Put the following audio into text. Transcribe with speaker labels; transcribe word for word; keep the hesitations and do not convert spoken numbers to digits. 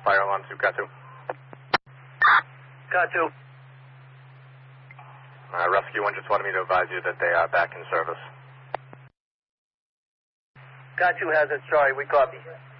Speaker 1: fire alarm to Got to.
Speaker 2: Got to.
Speaker 1: Uh, Rescue one just wanted me to advise you that they are back in service.
Speaker 2: Got to has it. Sorry, we copy.